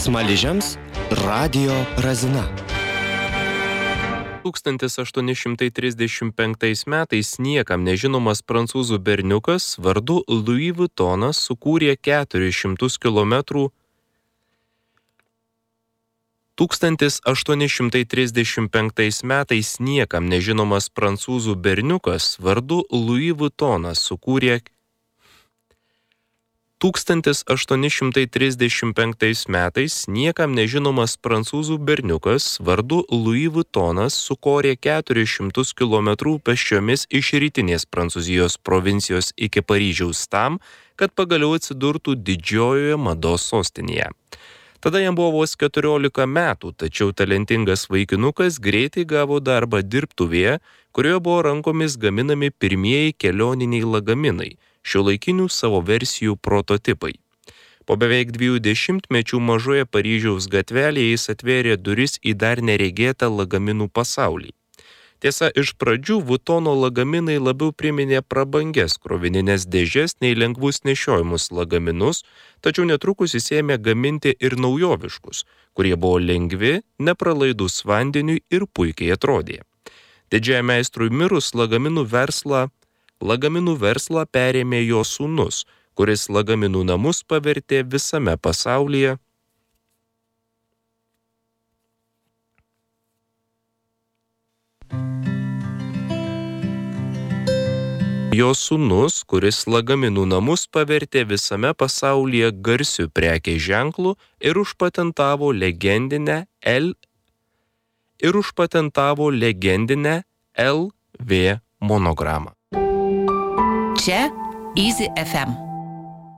Smaližiams Radio Razina. 1835 metais niekam nežinomas prancūzų berniukas vardu Louis Vuittonas sukūrė 400 km 1835 metais niekam nežinomas prancūzų berniukas vardu Louis Vuittonas sukūrė 1835 metais niekam nežinomas prancūzų berniukas vardu Louis Vuittonas sukorė 400 km pėsčiomis iš rytinės Prancūzijos provincijos iki Paryžiaus tam, kad pagaliau atsidurtų didžiojoje mados sostinėje. Tada jam buvo vos 14 metų, tačiau talentingas vaikinukas greitai gavo darbą dirbtuvėje, kurioje buvo rankomis gaminami pirmieji kelioniniai lagaminai, šiuolaikinių savo versijų prototipai. Po beveik 20 mečių mažoje Paryžiaus gatvelėje jis atvėrė duris į dar neregėtą lagaminų pasaulį. Tiesa, iš pradžių Vuittono lagaminai labiau priminė prabangias krovininės dėžes nei lengvus nešiojimus lagaminus, tačiau netrukus jis ėmė gaminti ir naujoviškus, kurie buvo lengvi, nepralaidūs vandeniui ir puikiai atrodė. Didžiajam meistrui mirus lagaminų verslą perėmė jo sūnus, kuris lagaminų namus pavertė visame pasaulyje. Jo sūnus, kuris lagaminų namus pavertė visame pasaulyje garsiu prekės ženklu ir užpatentavo legendinę LV monogramą. Čia Easy FM.